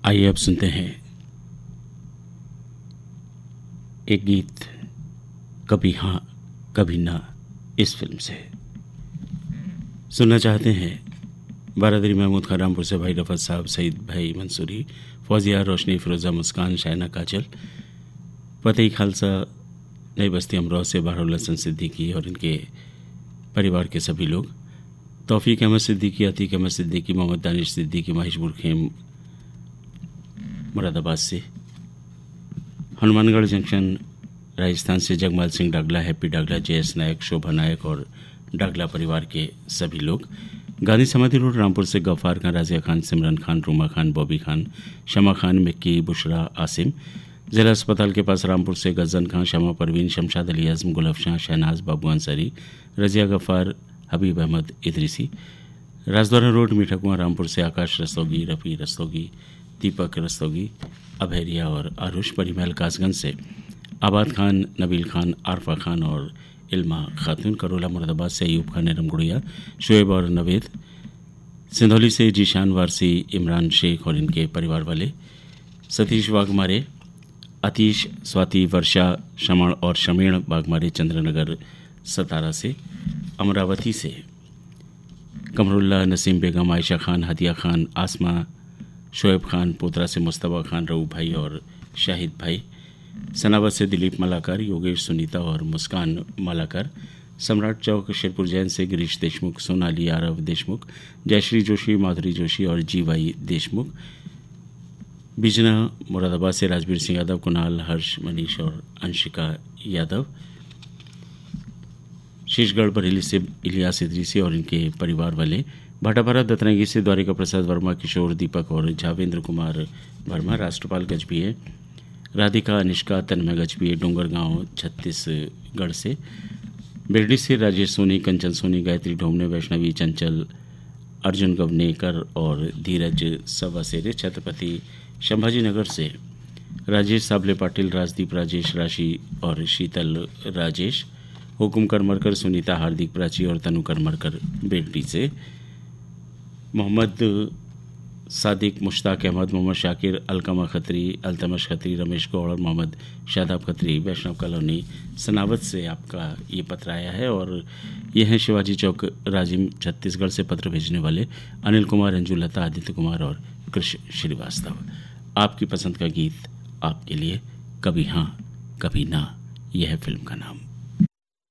आइए अब सुनते हैं एक गीत, कभी हाँ कभी ना, इस फिल्म से। सुनना चाहते हैं बारादरी महमूद खान, रामपुर से भाई रफत साहब, सईद भाई मंसूरी, फौजिया, रोशनी, फिरोज़ा, मुस्कान, शायना, काजल, फतेही खालसा, नई बस्ती अमरोह से बाहरुल हसन सिद्दीकी और इनके परिवार के सभी लोग, तौफीक अहमद सिद्दीकी, अतीक अहमद सिद्दीकी, मोहम्मद दानिश सिद्दीकी, महेशपुर खेम मुरादाबाद से, हनुमानगढ़ जंक्शन राजस्थान से जगमाल सिंह डागला, हैप्पी डागला, जयस नायक, शोभा नायक और डागला परिवार के सभी लोग, गांधी समाधि रोड रामपुर से गफ्फार खान, राजिया खान, सिमरन खान, रूमा खान, बॉबी खान, शमा खान, मिक्की, बुशरा, आसिम, जिला अस्पताल के पास रामपुर से गजन खान, शमा परवीन, शमशाद अली आजम, गुलफशाह, शहनाज, बाबू अंसारी, रजिया गफ्फार, हबीब अहमद इदरीसी, राजद्वारा रोड मीठा कुआं रामपुर से आकाश रस्तोगी, रफ़ी रस्तोगी, दीपक रस्तोगी, अभैरिया और आरुष, परिमहल कासगंज से आबाद खान, नबील खान, आरफा खान और इल्मा खातून, करोला मुरादाबाद से अयूब खान, नरम गुड़िया, शोएब और नवेद, सिंधौली से जीशान वारसी, इमरान शेख और इनके परिवार वाले, सतीश वाघमारे, अतीश, स्वाति, वर्षा, शमण और शमीण बागमारे, चंद्रनगर सतारा से, अमरावती से कमरुल्ला, नसीम बेगम, आयशा खान, हदिया खान, आसमा, शोएब खान, पोतरा से मुस्तफ़ा खान, रऊ भाई और शाहिद भाई, सनावत से दिलीप मलाकर, योगेश, सुनीता और मुस्कान मलाकर, सम्राट चौक शेरपुर जैन से गिरीश देशमुख, सोनाली, आरव देशमुख, जयश्री जोशी, माधुरी जोशी और जीवाई देशमुख, बिजना मुरादाबाद से राजवीर सिंह यादव, कुणाल, हर्ष, मनीष और अंशिका यादव, शीशगढ़ बरेली से इलियास इदरीसी और इनके परिवार वाले, भाटापारा दतरंगी से द्वारिका प्रसाद वर्मा, किशोर, दीपक और झावेंद्र कुमार वर्मा, राष्ट्रपाल गजबीए, राधिका, अनिष्का, तन्मय गजबीए, डोंगरगांव छत्तीसगढ़ से, बिरडी से राजेश सोनी, कंचन सोनी, गायत्री ढोमने, वैष्णवी, चंचल, अर्जुन गवनेकर और धीरज सवासेरे, छत्रपति संभाजी नगर से राजेश साबले पाटिल, राजदीप राजेश, राशि और शीतल राजेश, हुकुम करमरकर, सुनीता, हार्दिक, प्राची और तनु करमरकर, बिरडी से मोहम्मद सादिक, मुश्ताक अहमद, मोहम्मद शाकिर, अलकमा खत्री, अल्तमश खत्री, रमेश गौड़ और मोहम्मद शादाब खत्री, वैष्णव कॉलोनी सनावत से आपका ये पत्र आया है। और ये हैं शिवाजी चौक राजिम छत्तीसगढ़ से पत्र भेजने वाले अनिल कुमार, अंजू लता, आदित्य कुमार और कृष्ण श्रीवास्तव। आपकी पसंद का गीत आपके लिए, कभी हाँ कभी ना, यह है फिल्म का नाम।